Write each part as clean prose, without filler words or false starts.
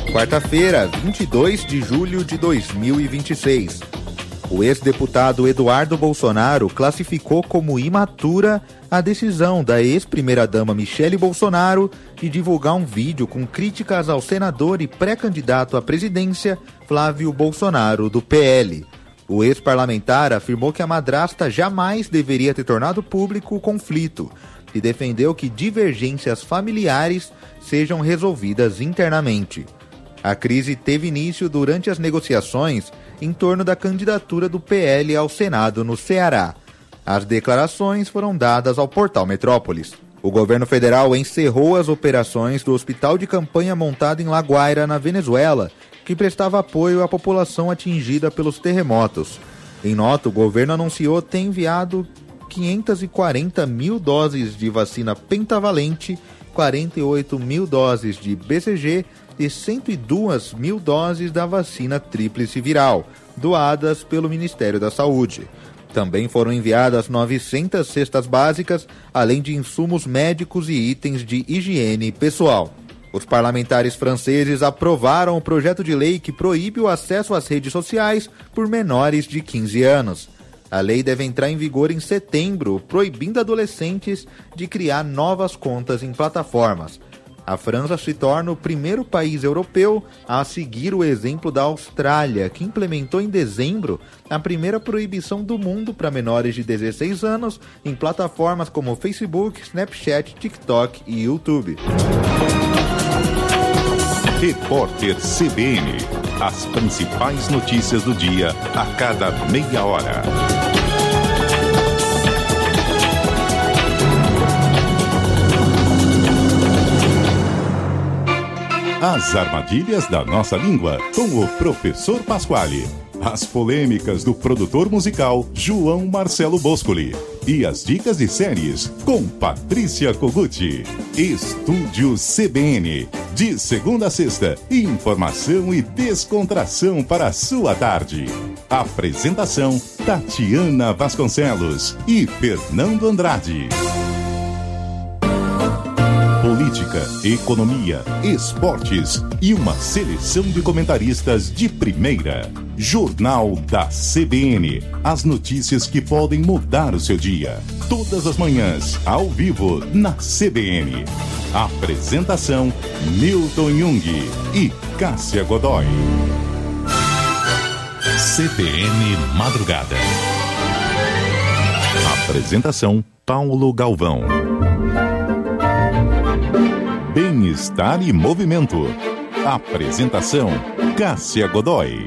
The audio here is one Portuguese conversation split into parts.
Quarta-feira, 22 de julho de 2026. O ex-deputado Eduardo Bolsonaro classificou como imatura a decisão da ex-primeira-dama Michele Bolsonaro de divulgar um vídeo com críticas ao senador e pré-candidato à presidência Flávio Bolsonaro, do PL. O ex-parlamentar afirmou que a madrasta jamais deveria ter tornado público o conflito e defendeu que divergências familiares sejam resolvidas internamente. A crise teve início durante as negociações em torno da candidatura do PL ao Senado no Ceará. As declarações foram dadas ao portal Metrópolis. O governo federal encerrou as operações do hospital de campanha montado em La Guaira, na Venezuela, que prestava apoio à população atingida pelos terremotos. Em nota, o governo anunciou ter enviado 540 mil doses de vacina pentavalente, 48 mil doses de BCG e 102 mil doses da vacina tríplice viral, doadas pelo Ministério da Saúde. Também foram enviadas 900 cestas básicas, além de insumos médicos e itens de higiene pessoal. Os parlamentares franceses aprovaram o projeto de lei que proíbe o acesso às redes sociais por menores de 15 anos. A lei deve entrar em vigor em setembro, proibindo adolescentes de criar novas contas em plataformas. A França se torna o primeiro país europeu a seguir o exemplo da Austrália, que implementou em dezembro a primeira proibição do mundo para menores de 16 anos em plataformas como Facebook, Snapchat, TikTok e YouTube. Repórter CBN. As principais notícias do dia a cada meia hora. As armadilhas da nossa língua, com o professor Pasquale. As polêmicas do produtor musical João Marcelo Boscoli. E as dicas de séries com Patrícia Koguchi. Estúdio CBN. De segunda a sexta, informação e descontração para a sua tarde. Apresentação: Tatiana Vasconcelos e Fernando Andrade. Política, economia, esportes e uma seleção de comentaristas de primeira. Jornal da CBN. As notícias que podem mudar o seu dia. Todas as manhãs, ao vivo, na CBN. Apresentação: Milton Jung e Cássia Godoy. CBN Madrugada. Apresentação: Paulo Galvão. Bem-estar e movimento. Apresentação: Cássia Godoy.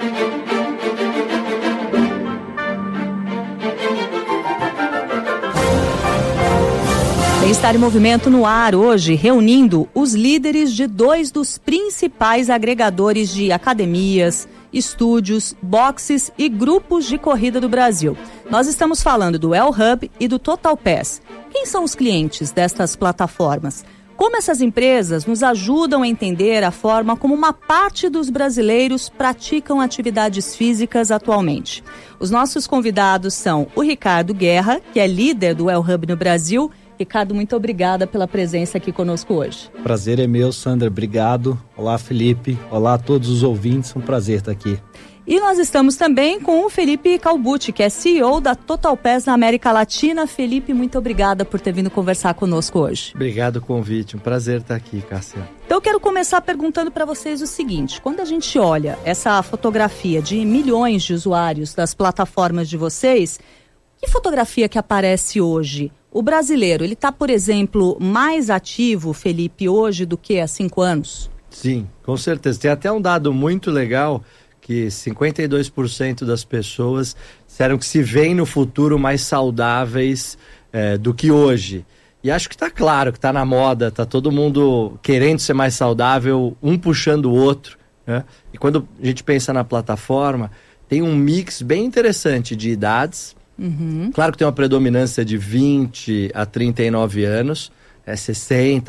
Bem-estar e movimento no ar hoje, reunindo os líderes de dois dos principais agregadores de academias, estúdios, boxes e grupos de corrida do Brasil. Nós estamos falando do El Hub e do Total Pass. Quem são os clientes destas plataformas? Como essas empresas nos ajudam a entender a forma como uma parte dos brasileiros praticam atividades físicas atualmente? Os nossos convidados são o Ricardo Guerra, que é líder do El Hub no Brasil. Ricardo, muito obrigada pela presença aqui conosco hoje. Prazer é meu, Sandra, obrigado. Olá, Felipe. Olá a todos os ouvintes, é um prazer estar aqui. E nós estamos também com o Felipe Calbucci, que é CEO da Total Pass na América Latina. Felipe, muito obrigada por ter vindo conversar conosco hoje. Obrigado pelo convite, um prazer estar aqui, Cássia. Então eu quero começar perguntando para vocês o seguinte: quando a gente olha essa fotografia de milhões de usuários das plataformas de vocês, que fotografia que aparece hoje? O brasileiro, ele está, por exemplo, mais ativo, Felipe, hoje do que há 5 anos? Sim, com certeza. Tem até um dado muito legal, que 52% das pessoas disseram que se veem no futuro mais saudáveis do que hoje. E acho que está claro, que está na moda, está todo mundo querendo ser mais saudável, um puxando o outro, né? E quando a gente pensa na plataforma, tem um mix bem interessante de idades. Uhum. Claro que tem uma predominância de 20 a 39 anos, 60%,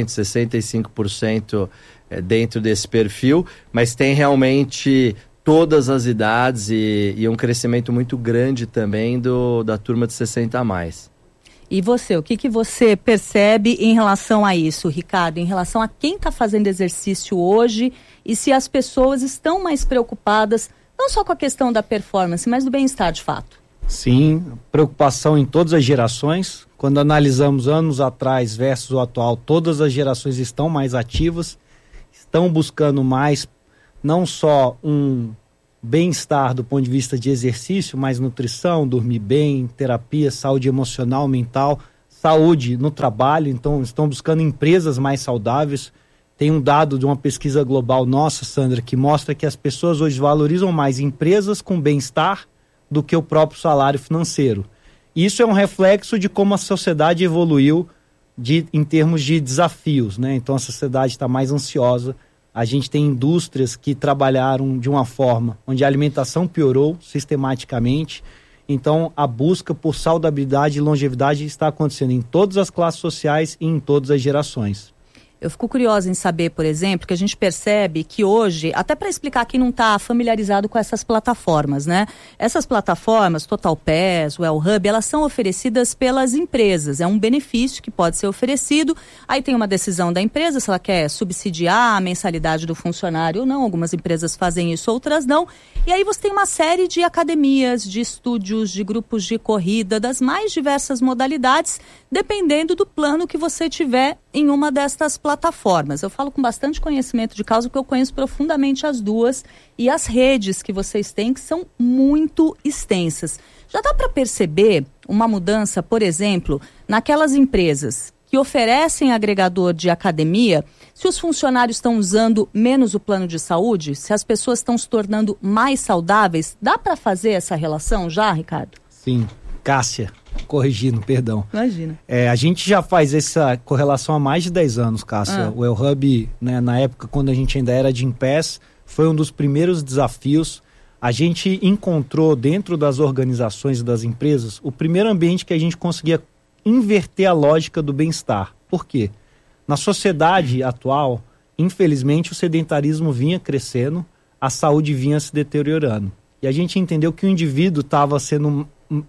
65% dentro desse perfil, mas tem realmente todas as idades e um crescimento muito grande também da turma de 60 a mais. E você, o que você percebe em relação a isso, Ricardo? Em relação a quem está fazendo exercício hoje e se as pessoas estão mais preocupadas, não só com a questão da performance, mas do bem-estar de fato? Sim, preocupação em todas as gerações. Quando analisamos anos atrás versus o atual, todas as gerações estão mais ativas, estão buscando mais, não só um bem-estar do ponto de vista de exercício, mas nutrição, dormir bem, terapia, saúde emocional, mental, saúde no trabalho. Então estão buscando empresas mais saudáveis. Tem um dado de uma pesquisa global nossa, Sandra, que mostra que as pessoas hoje valorizam mais empresas com bem-estar do que o próprio salário financeiro. Isso é um reflexo de como a sociedade evoluiu em termos de desafios, né? Então a sociedade está mais ansiosa. A gente tem indústrias que trabalharam de uma forma onde a alimentação piorou sistematicamente. Então, a busca por saudabilidade e longevidade está acontecendo em todas as classes sociais e em todas as gerações. Eu fico curiosa em saber, por exemplo, que a gente percebe que hoje, até para explicar quem não está familiarizado com essas plataformas, né? Essas plataformas, Total Pass, Well Hub, elas são oferecidas pelas empresas. É um benefício que pode ser oferecido. Aí tem uma decisão da empresa, se ela quer subsidiar a mensalidade do funcionário ou não. Algumas empresas fazem isso, outras não. E aí você tem uma série de academias, de estúdios, de grupos de corrida, das mais diversas modalidades, dependendo do plano que você tiver em uma destas plataformas. Eu falo com bastante conhecimento de causa, porque eu conheço profundamente as duas e as redes que vocês têm, que são muito extensas. Já dá para perceber uma mudança, por exemplo, naquelas empresas que oferecem agregador de academia, se os funcionários estão usando menos o plano de saúde, se as pessoas estão se tornando mais saudáveis, dá para fazer essa relação já, Ricardo? Sim. Cássia, corrigindo, perdão. Imagina. A gente já faz essa correlação há mais de 10 anos, Cássia. O Well Hub, né, na época, quando a gente ainda era de Gympass, foi um dos primeiros desafios. A gente encontrou dentro das organizações e das empresas o primeiro ambiente que a gente conseguia inverter a lógica do bem-estar. Por quê? Na sociedade atual, infelizmente, o sedentarismo vinha crescendo, a saúde vinha se deteriorando. E a gente entendeu que o indivíduo estava sendo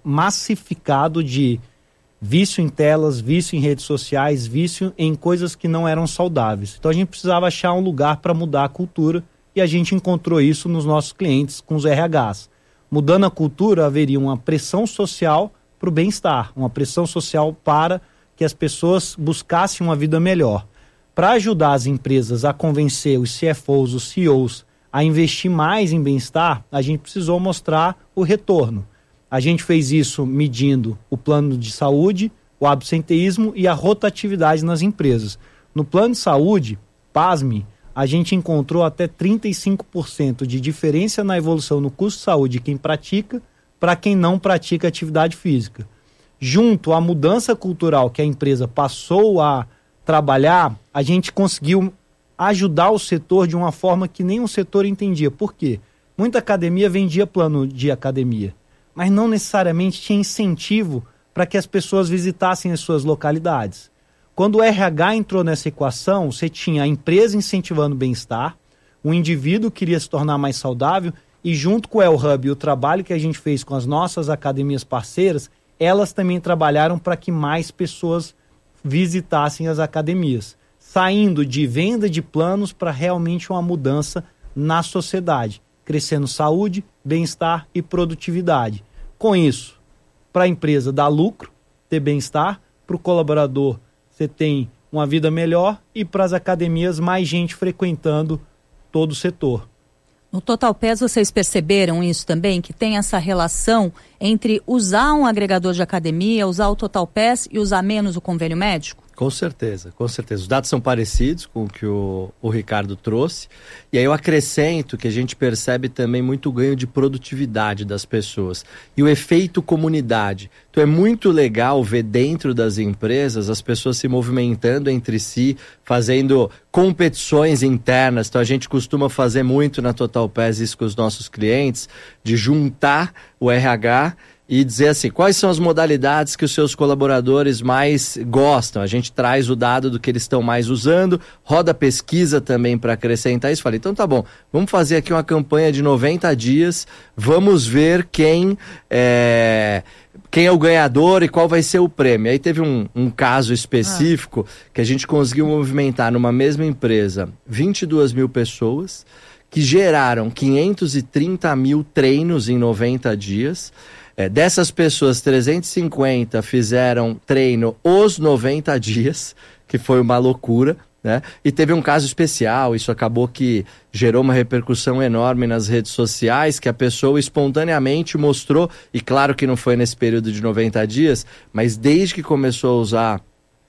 massificado de vício em telas, vício em redes sociais, vício em coisas que não eram saudáveis. Então a gente precisava achar um lugar para mudar a cultura e a gente encontrou isso nos nossos clientes com os RHs. Mudando a cultura, haveria uma pressão social para o bem-estar, uma pressão social para que as pessoas buscassem uma vida melhor. Para ajudar as empresas a convencer os CFOs, os CEOs a investir mais em bem-estar, a gente precisou mostrar o retorno. A gente fez isso medindo o plano de saúde, o absenteísmo e a rotatividade nas empresas. No plano de saúde, pasme, a gente encontrou até 35% de diferença na evolução no custo de saúde de quem pratica para quem não pratica atividade física. Junto à mudança cultural que a empresa passou a trabalhar, a gente conseguiu ajudar o setor de uma forma que nem o setor entendia. Por quê? Muita academia vendia plano de academia, mas não necessariamente tinha incentivo para que as pessoas visitassem as suas localidades. Quando o RH entrou nessa equação, você tinha a empresa incentivando o bem-estar, o indivíduo queria se tornar mais saudável e junto com o Well Hub e o trabalho que a gente fez com as nossas academias parceiras, elas também trabalharam para que mais pessoas visitassem as academias, saindo de venda de planos para realmente uma mudança na sociedade, crescendo saúde, bem-estar e produtividade. Com isso, para a empresa dar lucro, ter bem-estar, para o colaborador você tem uma vida melhor e para as academias mais gente frequentando todo o setor. No Total Pass vocês perceberam isso também, que tem essa relação entre usar um agregador de academia, usar o Total Pass e usar menos o convênio médico? Com certeza, com certeza. Os dados são parecidos com o que o Ricardo trouxe. E aí eu acrescento que a gente percebe também muito ganho de produtividade das pessoas. E o efeito comunidade. Então é muito legal ver dentro das empresas as pessoas se movimentando entre si, fazendo competições internas. Então a gente costuma fazer muito na Total Pass isso com os nossos clientes, de juntar o RH e dizer assim, quais são as modalidades que os seus colaboradores mais gostam. A gente traz o dado do que eles estão mais usando, roda pesquisa também para acrescentar isso. Falei, então tá bom, vamos fazer aqui uma campanha de 90 dias, vamos ver quem quem é o ganhador e qual vai ser o prêmio. Aí teve um caso específico que a gente conseguiu movimentar numa mesma empresa 22 mil pessoas, que geraram 530 mil treinos em 90 dias. Dessas pessoas, 350 fizeram treino os 90 dias, que foi uma loucura, né? E teve um caso especial, isso acabou que gerou uma repercussão enorme nas redes sociais, que a pessoa espontaneamente mostrou, e claro que não foi nesse período de 90 dias, mas desde que começou a usar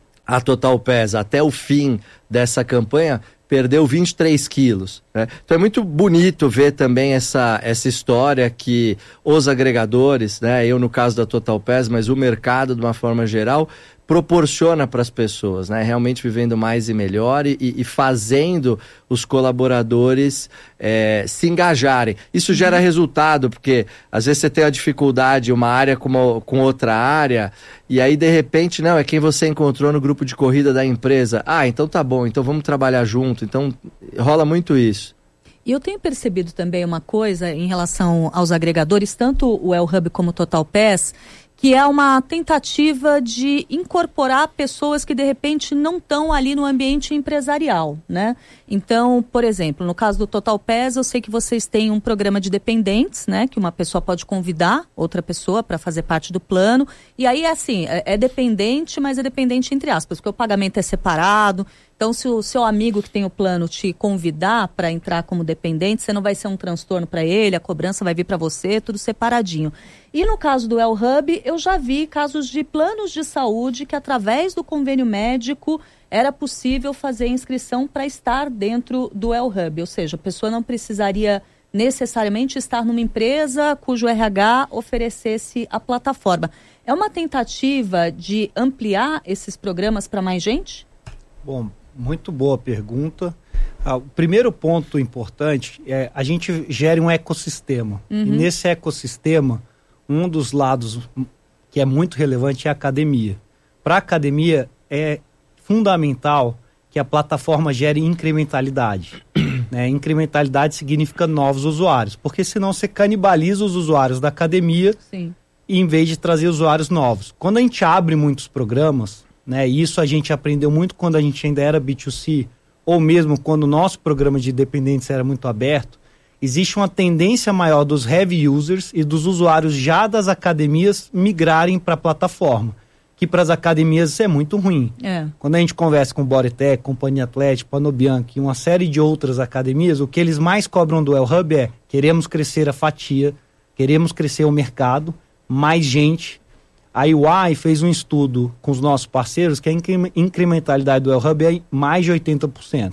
a Total Pass até o fim dessa campanha, perdeu 23 quilos, né? Então é muito bonito ver também essa história que os agregadores, né, eu no caso da Total Pass, mas o mercado de uma forma geral, proporciona para as pessoas, né? Realmente vivendo mais e melhor e fazendo os colaboradores se engajarem. Isso gera resultado, porque às vezes você tem a dificuldade, uma área com outra área, e aí de repente, não, é quem você encontrou no grupo de corrida da empresa. Ah, então tá bom, então vamos trabalhar junto. Então rola muito isso. E eu tenho percebido também uma coisa em relação aos agregadores, tanto o El Hub como o Total Pass, que é uma tentativa de incorporar pessoas que de repente não estão ali no ambiente empresarial, né? Então, por exemplo, no caso do Total Pass, eu sei que vocês têm um programa de dependentes, né? Que uma pessoa pode convidar outra pessoa para fazer parte do plano. E aí, assim, é dependente, mas é dependente entre aspas, porque o pagamento é separado. Então, se o seu amigo que tem o plano te convidar para entrar como dependente, você não vai ser um transtorno para ele, a cobrança vai vir para você, tudo separadinho. E no caso do El Hub, eu já vi casos de planos de saúde que, através do convênio médico, era possível fazer inscrição para estar dentro do El Hub. Ou seja, a pessoa não precisaria necessariamente estar numa empresa cujo RH oferecesse a plataforma. É uma tentativa de ampliar esses programas para mais gente? Bom, muito boa pergunta. O primeiro ponto importante é a gente gera um ecossistema. E nesse ecossistema, um dos lados que é muito relevante é a academia. Para a academia, é fundamental que a plataforma gere incrementalidade. Né? Incrementalidade significa novos usuários, porque senão você canibaliza os usuários da academia. Sim. Em vez de trazer usuários novos. Quando a gente abre muitos programas, né, e isso a gente aprendeu muito quando a gente ainda era B2C, ou mesmo quando o nosso programa de dependentes era muito aberto, existe uma tendência maior dos heavy users e dos usuários já das academias migrarem para a plataforma, que para as academias isso é muito ruim. Quando a gente conversa com Bodytech, Companhia Atlética, Panobianca e uma série de outras academias, o que eles mais cobram do El Hub é: queremos crescer a fatia, queremos crescer o mercado, mais gente. A UI fez um estudo com os nossos parceiros que a incrementalidade do El Hub é mais de 80%.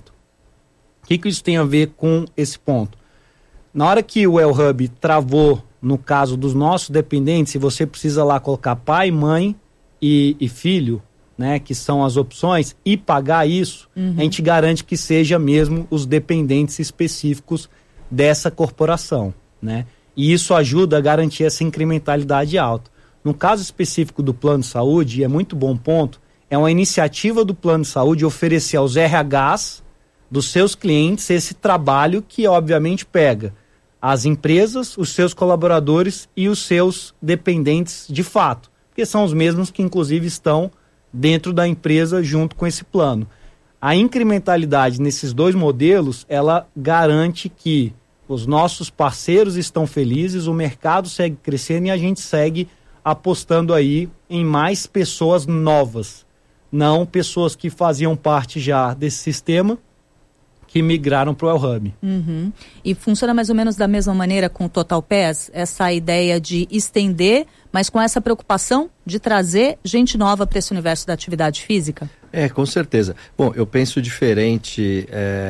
O que isso tem a ver com esse ponto? Na hora que o El Hub travou, no caso dos nossos dependentes, se você precisa lá colocar pai, mãe e filho, né, que são as opções, e pagar isso, a gente garante que seja mesmo os dependentes específicos dessa corporação, né? E isso ajuda a garantir essa incrementalidade alta. No caso específico do plano de saúde, e é muito bom ponto, é uma iniciativa do plano de saúde oferecer aos RHs dos seus clientes esse trabalho que obviamente pega as empresas, os seus colaboradores e os seus dependentes de fato, porque são os mesmos que inclusive estão dentro da empresa junto com esse plano. A incrementalidade nesses dois modelos, ela garante que os nossos parceiros estão felizes, o mercado segue crescendo e a gente segue apostando aí em mais pessoas novas, não pessoas que faziam parte já desse sistema, que migraram para o El Hub. E funciona mais ou menos da mesma maneira com o Total Pass, essa ideia de estender, mas com essa preocupação de trazer gente nova para esse universo da atividade física? Com certeza. Bom, eu penso diferente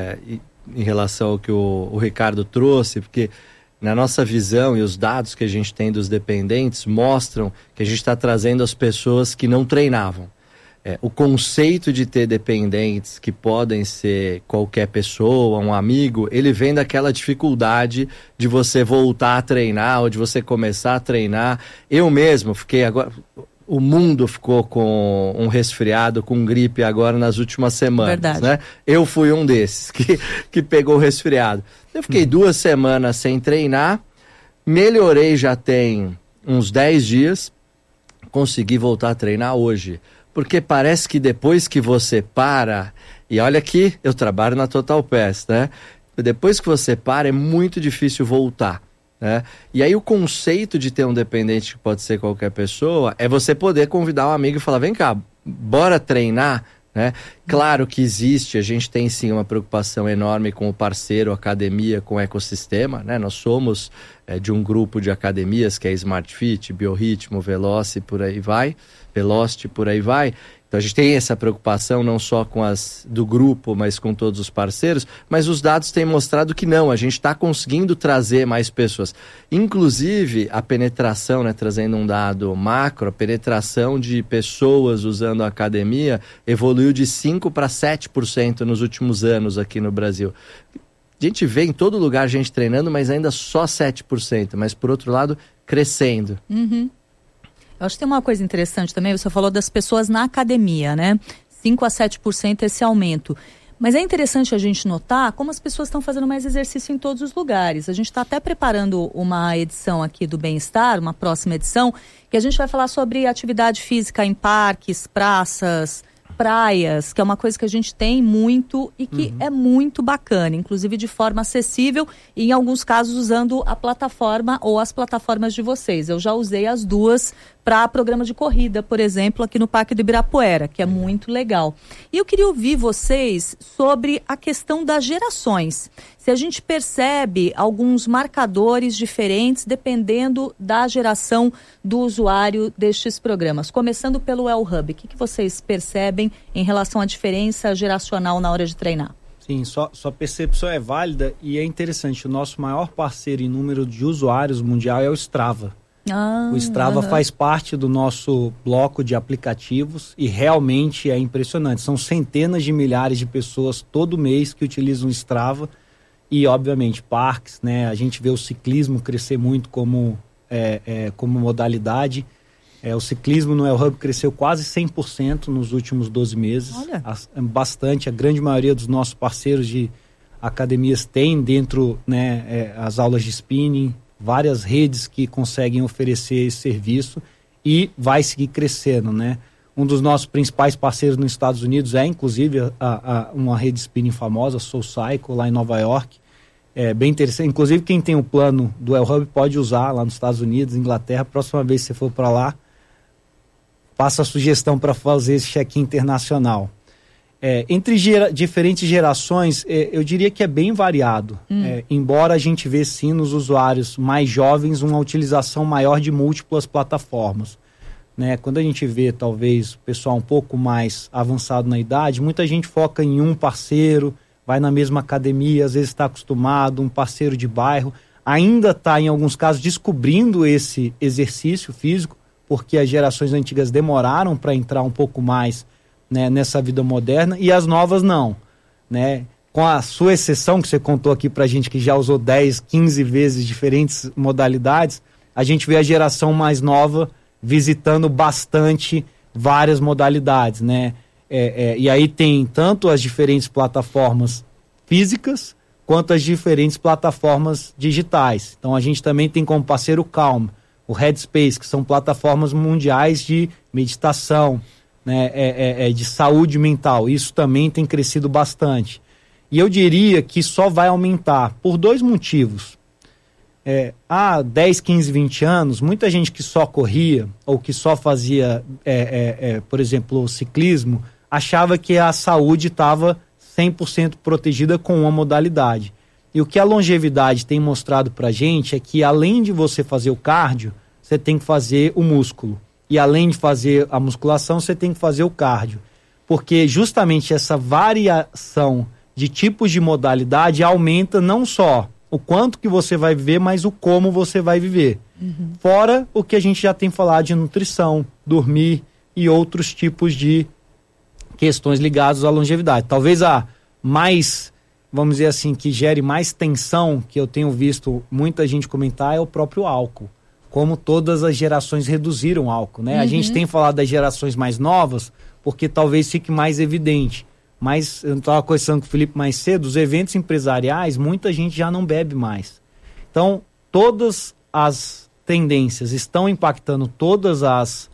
em relação ao que o Ricardo trouxe, porque na nossa visão e os dados que a gente tem dos dependentes mostram que a gente está trazendo as pessoas que não treinavam. O conceito de ter dependentes que podem ser qualquer pessoa, um amigo, ele vem daquela dificuldade de você voltar a treinar ou de você começar a treinar. Eu mesmo fiquei agora... O mundo ficou com um resfriado, com gripe agora nas últimas semanas. Verdade. Né? Eu fui um desses que pegou o resfriado. Eu fiquei 2 semanas sem treinar, melhorei já tem uns 10 dias, conseguir voltar a treinar hoje. Porque parece que depois que você para, e olha que eu trabalho na Total Pass, né? Depois que você para, é muito difícil voltar, né? E aí o conceito de ter um dependente, que pode ser qualquer pessoa, é você poder convidar um amigo e falar, vem cá, bora treinar, né? Claro que existe, a gente tem sim uma preocupação enorme com o parceiro, academia, com o ecossistema, né? Nós somos de um grupo de academias que é Smart Fit, Biorritmo, Velocity, por aí vai. Então a gente tem essa preocupação não só com as do grupo, mas com todos os parceiros, mas os dados têm mostrado que não, a gente está conseguindo trazer mais pessoas. Inclusive a penetração, né, trazendo um dado macro, a penetração de pessoas usando a academia evoluiu de 5% para 7% nos últimos anos aqui no Brasil. A gente vê em todo lugar gente treinando, mas ainda só 7%, mas por outro lado, crescendo. Uhum. Eu acho que tem uma coisa interessante também, você falou das pessoas na academia, né? 5% a 7% esse aumento. Mas é interessante a gente notar como as pessoas estão fazendo mais exercício em todos os lugares. A gente está até preparando uma edição aqui do Bem-Estar, uma próxima edição, que a gente vai falar sobre atividade física em parques, praças, praias, que é uma coisa que a gente tem muito e que é muito bacana, inclusive de forma acessível e em alguns casos usando a plataforma ou as plataformas de vocês. Eu já usei as duas para programa de corrida, por exemplo, aqui no Parque do Ibirapuera, que é muito legal. E eu queria ouvir vocês sobre a questão das gerações. Se a gente percebe alguns marcadores diferentes dependendo da geração do usuário destes programas. Começando pelo El-Hub, o que vocês percebem em relação à diferença geracional na hora de treinar? Sim, sua percepção é válida e é interessante. O nosso maior parceiro em número de usuários mundial é o Strava. O Strava faz parte do nosso bloco de aplicativos e realmente é impressionante. São centenas de milhares de pessoas todo mês que utilizam o Strava e, obviamente, parques, né? A gente vê o ciclismo crescer muito como modalidade. O ciclismo no El-Hub cresceu quase 100% nos últimos 12 meses. Olha. Bastante. A grande maioria dos nossos parceiros de academias tem dentro, né, as aulas de spinning, várias redes que conseguem oferecer esse serviço e vai seguir crescendo, né? Um dos nossos principais parceiros nos Estados Unidos é, inclusive, uma rede spinning famosa, SoulCycle, lá em Nova York. É bem interessante. Inclusive, quem tem o plano do El-Hub pode usar lá nos Estados Unidos, Inglaterra. Próxima vez que você for para lá, faça a sugestão para fazer esse check-in internacional. Entre diferentes gerações, eu diria que é bem variado. Embora a gente vê sim nos usuários mais jovens uma utilização maior de múltiplas plataformas, né? Quando a gente vê talvez o pessoal um pouco mais avançado na idade, muita gente foca em um parceiro, vai na mesma academia, às vezes está acostumado, um parceiro de bairro, ainda está em alguns casos descobrindo esse exercício físico, porque as gerações antigas demoraram para entrar um pouco mais, né, nessa vida moderna, e as novas não, né? Com a sua exceção, que você contou aqui pra gente, que já usou 10, 15 vezes diferentes modalidades, a gente vê a geração mais nova visitando bastante várias modalidades, né? E aí tem tanto as diferentes plataformas físicas, quanto as diferentes plataformas digitais. Então a gente também tem como parceiro o Calm, o Headspace, que são plataformas mundiais de meditação, né, de saúde mental. Isso também tem crescido bastante. E eu diria que só vai aumentar por dois motivos. Há 10, 15, 20 anos, muita gente que só corria ou que só fazia, por exemplo, ciclismo, achava que a saúde estava 100% protegida com uma modalidade. E o que a longevidade tem mostrado pra gente é que além de você fazer o cardio, você tem que fazer o músculo. E além de fazer a musculação, você tem que fazer o cardio. Porque justamente essa variação de tipos de modalidade aumenta não só o quanto que você vai viver, mas o como você vai viver. Fora o que a gente já tem falado de nutrição, dormir e outros tipos de questões ligadas à longevidade. Talvez a mais, vamos dizer assim, que gere mais tensão, que eu tenho visto muita gente comentar, é o próprio álcool. Como todas as gerações reduziram o álcool, né? A gente tem falado das gerações mais novas, porque talvez fique mais evidente. Mas eu estava conversando com o Felipe mais cedo, os eventos empresariais, muita gente já não bebe mais. Então, todas as tendências estão impactando todas as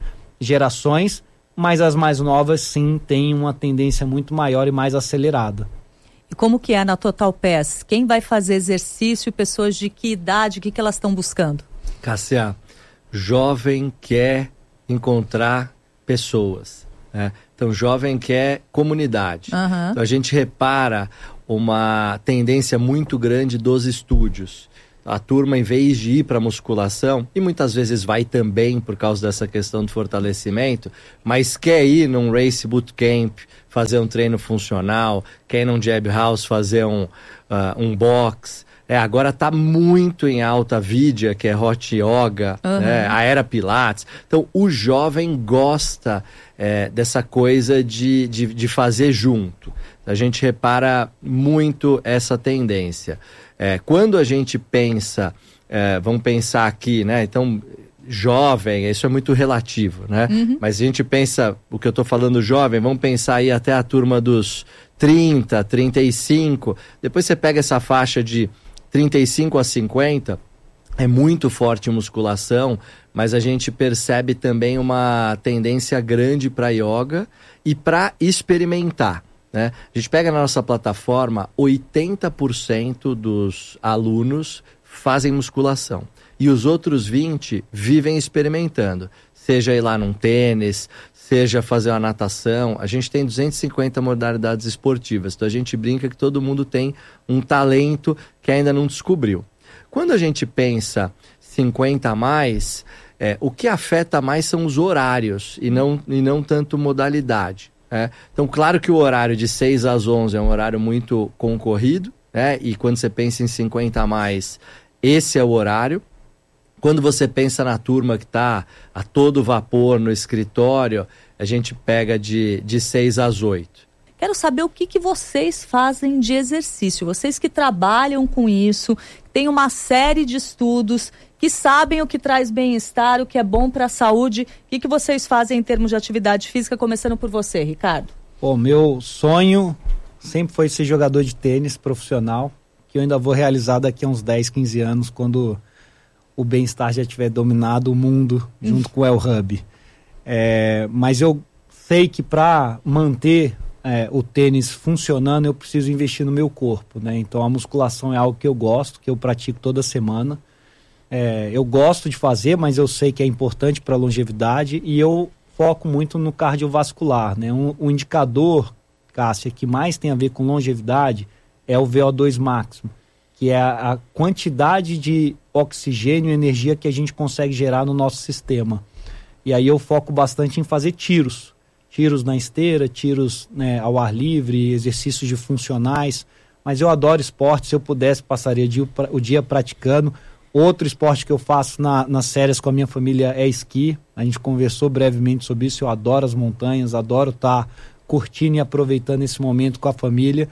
gerações, mas as mais novas sim têm uma tendência muito maior e mais acelerada. E como que é na Total Pass? Quem vai fazer exercício, pessoas de que idade, o que elas estão buscando? Cássia, jovem quer encontrar pessoas, né? Então, jovem quer comunidade. Então, a gente repara uma tendência muito grande dos estúdios. A turma, em vez de ir para musculação, e muitas vezes vai também por causa dessa questão do fortalecimento, mas quer ir num Race Bootcamp, fazer um treino funcional, quer ir num Jab House, fazer um box. Agora está muito em alta a Vidya, que é Hot Yoga, né? A Era Pilates. Então, o jovem gosta dessa coisa de fazer junto. A gente repara muito essa tendência. Quando a gente pensa, vamos pensar aqui, né? Então, jovem, isso é muito relativo, né? Mas a gente pensa, o que eu estou falando jovem, vamos pensar aí até a turma dos 30, 35. Depois você pega essa faixa de 35 a 50, é muito forte em musculação, mas a gente percebe também uma tendência grande para yoga e para experimentar, né? A gente pega na nossa plataforma, 80% dos alunos fazem musculação e os outros 20% vivem experimentando, seja ir lá num tênis, seja fazer uma natação. A gente tem 250 modalidades esportivas, então a gente brinca que todo mundo tem um talento que ainda não descobriu. Quando a gente pensa 50 a mais, o que afeta mais são os horários e não tanto modalidade. Então, claro que o horário de 6 às 11 é um horário muito concorrido, né? E quando você pensa em 50 a mais, esse é o horário. Quando você pensa na turma que está a todo vapor no escritório, a gente pega de 6 às 8. Quero saber o que vocês fazem de exercício. Vocês que trabalham com isso, têm uma série de estudos, que sabem o que traz bem-estar, o que é bom para a saúde. O que vocês fazem em termos de atividade física, começando por você, Ricardo? Bom, meu sonho sempre foi ser jogador de tênis profissional, que eu ainda vou realizar daqui a uns 10, 15 anos, quando o bem-estar já tiver dominado o mundo junto com o El Hub. Mas eu sei que para manter o tênis funcionando, eu preciso investir no meu corpo, né? Então a musculação é algo que eu gosto, que eu pratico toda semana. Eu gosto de fazer, mas eu sei que é importante para a longevidade e eu foco muito no cardiovascular, né? Um indicador, Cássia, que mais tem a ver com longevidade é o VO2 máximo, que é a quantidade de oxigênio e energia que a gente consegue gerar no nosso sistema. E aí eu foco bastante em fazer tiros na esteira, tiros, né, ao ar livre, exercícios de funcionais, mas eu adoro esporte. Se eu pudesse, passaria o dia praticando. Outro esporte que eu faço nas férias com a minha família é esqui. A gente conversou brevemente sobre isso. Eu adoro as montanhas, adoro estar curtindo e aproveitando esse momento com a família.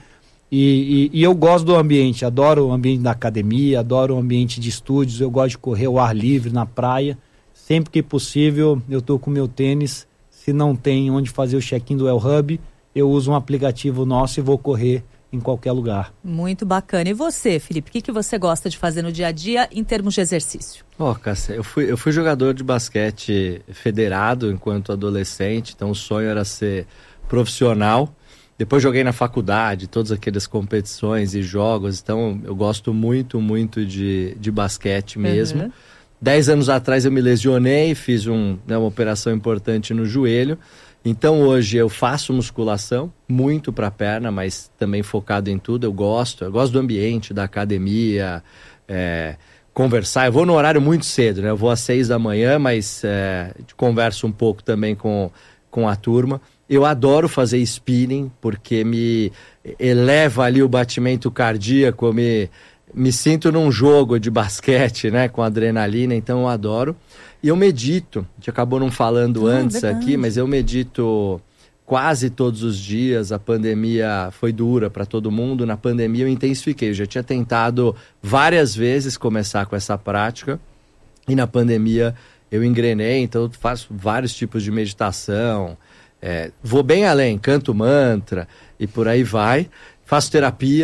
E eu gosto do ambiente, adoro o ambiente da academia, adoro o ambiente de estúdios, eu gosto de correr ao ar livre, na praia. Sempre que possível, eu estou com o meu tênis. Se não tem onde fazer o check-in do El Hub, eu uso um aplicativo nosso e vou correr em qualquer lugar. Muito bacana. E você, Felipe, o que você gosta de fazer no dia a dia em termos de exercício? Cássia, eu fui jogador de basquete federado enquanto adolescente, então o sonho era ser profissional. Depois joguei na faculdade, todas aquelas competições e jogos, então eu gosto muito, muito de basquete mesmo. 10 anos atrás eu me lesionei, fiz uma operação importante no joelho. Então hoje eu faço musculação, muito para a perna, mas também focado em tudo. Eu gosto do ambiente, da academia, conversar. Eu vou no horário muito cedo, né? Eu vou às 6 da manhã, mas converso um pouco também com a turma. Eu adoro fazer spinning, porque me eleva ali o batimento cardíaco, eu me sinto num jogo de basquete, né, com adrenalina, então eu adoro. E eu medito, a gente acabou não falando antes aqui, mas eu medito quase todos os dias. A pandemia foi dura para todo mundo, na pandemia eu intensifiquei. Eu já tinha tentado várias vezes começar com essa prática e na pandemia eu engrenei, então eu faço vários tipos de meditação, vou bem além, canto mantra e por aí vai. Faço terapia,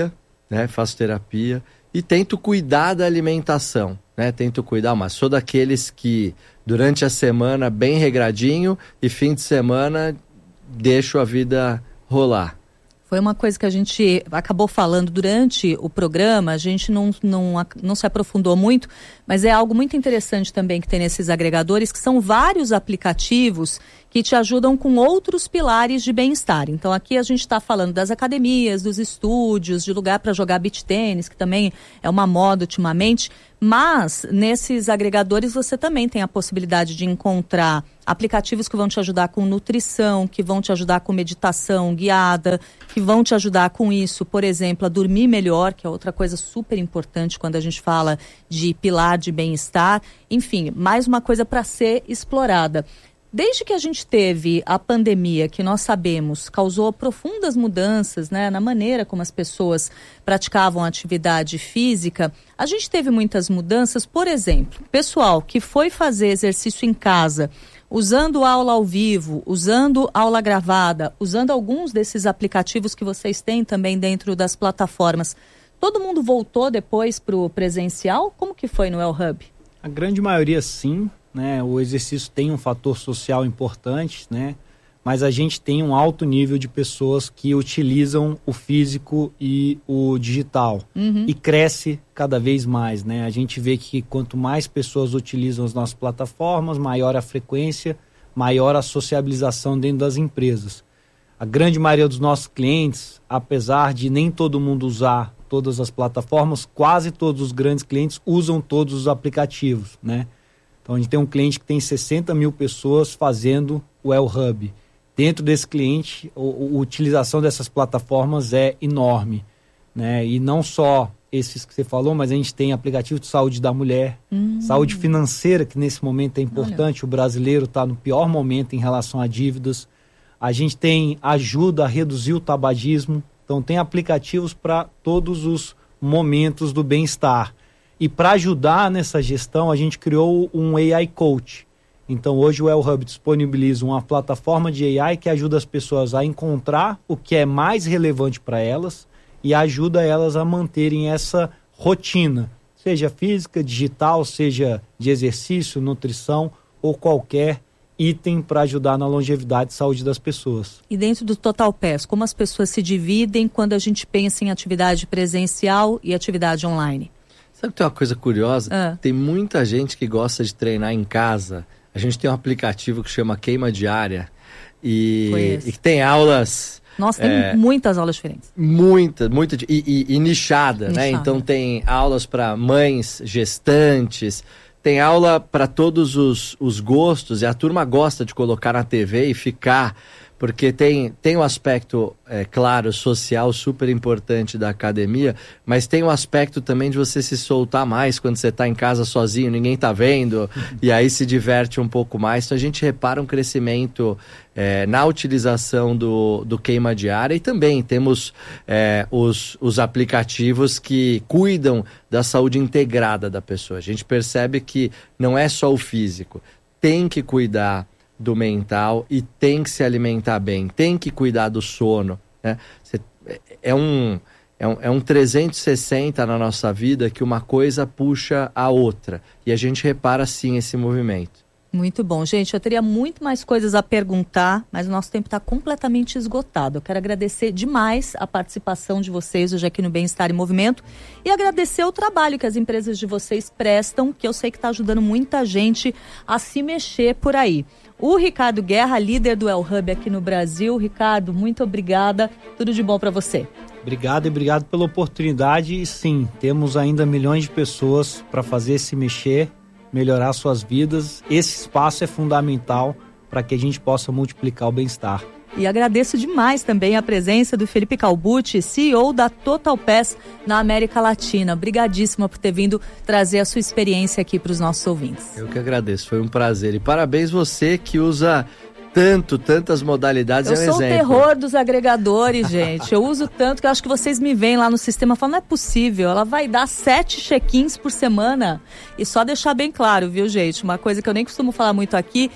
né? Faço terapia e tento cuidar da alimentação, né? Tento cuidar, mas sou daqueles que durante a semana bem regradinho e fim de semana deixo a vida rolar. Foi uma coisa que a gente acabou falando durante o programa, a gente não se aprofundou muito, mas é algo muito interessante também que tem nesses agregadores, que são vários aplicativos que te ajudam com outros pilares de bem-estar. Então aqui a gente está falando das academias, dos estúdios, de lugar para jogar beach tênis, que também é uma moda ultimamente, mas nesses agregadores você também tem a possibilidade de encontrar aplicativos que vão te ajudar com nutrição, que vão te ajudar com meditação guiada, que vão te ajudar com isso, por exemplo, a dormir melhor, que é outra coisa super importante quando a gente fala de pilar de bem-estar. Enfim, mais uma coisa para ser explorada. Desde que a gente teve a pandemia, que nós sabemos, causou profundas mudanças, né, na maneira como as pessoas praticavam atividade física, a gente teve muitas mudanças. Por exemplo, pessoal que foi fazer exercício em casa, usando aula ao vivo, usando aula gravada, usando alguns desses aplicativos que vocês têm também dentro das plataformas, todo mundo voltou depois para o presencial? Como que foi no El Hub? A grande maioria sim, né? O exercício tem um fator social importante, né? Mas a gente tem um alto nível de pessoas que utilizam o físico e o digital. E cresce cada vez mais, né? A gente vê que quanto mais pessoas utilizam as nossas plataformas, maior a frequência, maior a sociabilização dentro das empresas. A grande maioria dos nossos clientes, apesar de nem todo mundo usar todas as plataformas, quase todos os grandes clientes usam todos os aplicativos, né? Então a gente tem um cliente que tem 60 mil pessoas fazendo o El Hub. Dentro desse cliente, a utilização dessas plataformas é enorme, né? E não só esses que você falou, mas a gente tem aplicativo de saúde da mulher, saúde financeira, que nesse momento é importante. Olha. O brasileiro está no pior momento em relação a dívidas. A gente tem ajuda a reduzir o tabagismo. Então tem aplicativos para todos os momentos do bem-estar. E para ajudar nessa gestão, a gente criou um AI Coach. Então hoje o El Hub disponibiliza uma plataforma de AI que ajuda as pessoas a encontrar o que é mais relevante para elas e ajuda elas a manterem essa rotina, seja física, digital, seja de exercício, nutrição ou qualquer item para ajudar na longevidade e saúde das pessoas. E dentro do Total Pass, como as pessoas se dividem quando a gente pensa em atividade presencial e atividade online? Sabe que tem uma coisa curiosa? Tem muita gente que gosta de treinar em casa. A gente tem um aplicativo que chama Queima Diária e que tem aulas... Nossa, tem muitas aulas diferentes. Muita e nichada, né? Então tem aulas para mães gestantes, tem aula para todos os gostos, e a turma gosta de colocar na TV e ficar, porque tem um aspecto, claro, social super importante da academia, mas tem um aspecto também de você se soltar mais quando você está em casa sozinho, ninguém está vendo, e aí se diverte um pouco mais. Então a gente repara um crescimento na utilização do Queima Diária, e também temos os aplicativos que cuidam da saúde integrada da pessoa. A gente percebe que não é só o físico, tem que cuidar do mental e tem que se alimentar bem, tem que cuidar do sono, né? É um 360 na nossa vida, que uma coisa puxa a outra, e a gente repara sim esse movimento. Muito bom, gente, eu teria muito mais coisas a perguntar, mas o nosso tempo está completamente esgotado. Eu quero agradecer demais a participação de vocês hoje aqui no Bem-Estar em Movimento e agradecer o trabalho que as empresas de vocês prestam, que eu sei que está ajudando muita gente a se mexer por aí. O Ricardo Guerra, líder do El Hub aqui no Brasil. Ricardo, muito obrigada, tudo de bom para você. Obrigado e obrigado pela oportunidade. E sim, temos ainda milhões de pessoas para fazer se mexer, melhorar suas vidas. Esse espaço é fundamental para que a gente possa multiplicar o bem-estar. E agradeço demais também a presença do Felipe Calbucci, CEO da Total Pass na América Latina. Obrigadíssima por ter vindo trazer a sua experiência aqui para os nossos ouvintes. Eu que agradeço, foi um prazer. E parabéns você que usa tantas modalidades. Eu sou o terror dos agregadores, gente. Eu uso tanto que eu acho que vocês me veem lá no sistema e falam, não é possível, ela vai dar 7 check-ins por semana. E só deixar bem claro, viu, gente? Uma coisa que eu nem costumo falar muito aqui,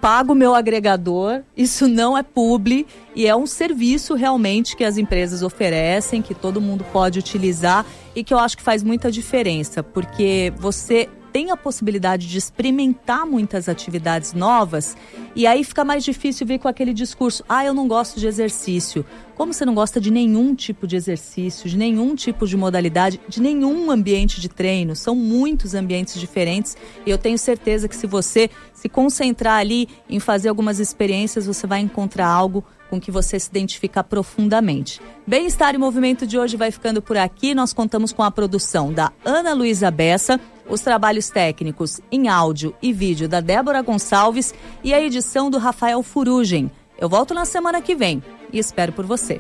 pago o meu agregador, isso não é publi e é um serviço realmente que as empresas oferecem, que todo mundo pode utilizar e que eu acho que faz muita diferença, porque você tem a possibilidade de experimentar muitas atividades novas e aí fica mais difícil vir com aquele discurso, eu não gosto de exercício. Como você não gosta de nenhum tipo de exercício, de nenhum tipo de modalidade, de nenhum ambiente de treino, são muitos ambientes diferentes e eu tenho certeza que se você se concentrar ali em fazer algumas experiências, você vai encontrar algo com que você se identifica profundamente. Bem-Estar e Movimento de hoje vai ficando por aqui. Nós contamos com a produção da Ana Luísa Bessa, os trabalhos técnicos em áudio e vídeo da Débora Gonçalves e a edição do Rafael Furugem. Eu volto na semana que vem e espero por você.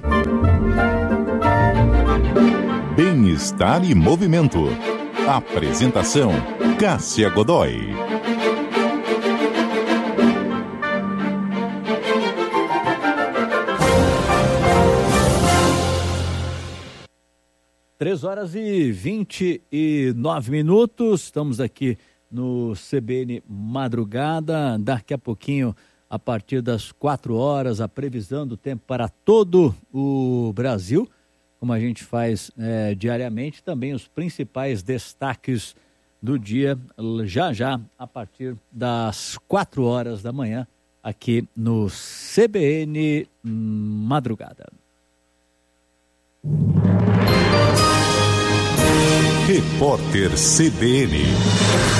Bem-Estar e Movimento. Apresentação: Cássia Godoy. Três horas e 29 minutos, estamos aqui no CBN Madrugada. Daqui a pouquinho, a partir das 4 horas, a previsão do tempo para todo o Brasil, como a gente faz diariamente, também os principais destaques do dia, já a partir das 4 horas da manhã, aqui no CBN Madrugada. Repórter CBN.